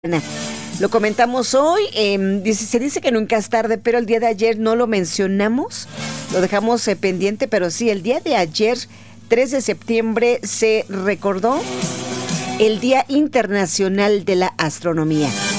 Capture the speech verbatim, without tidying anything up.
Lo comentamos hoy, eh, dice, se dice que nunca es tarde, pero el día de ayer no lo mencionamos, lo dejamos eh, pendiente, pero sí, el día de ayer, tres de septiembre, se recordó el Día Internacional de la Astronomía.